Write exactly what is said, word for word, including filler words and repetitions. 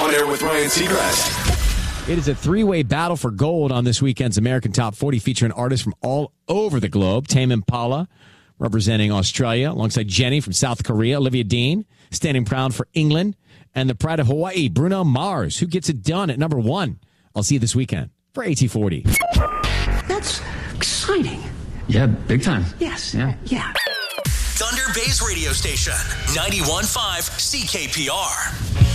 On Air with Ryan Seacrest. It is a three-way battle for gold on this weekend's American Top forty, featuring artists from all over the globe. Tame Impala, representing Australia, alongside Jenny from South Korea. Olivia Dean, standing proud for England. And the pride of Hawaii, Bruno Mars. Who gets it done at number one? I'll see you this weekend for A T forty. That's exciting. Yeah, big time. Yes. Yeah. Yeah. Thunder Bay's radio station, ninety-one point five C K P R.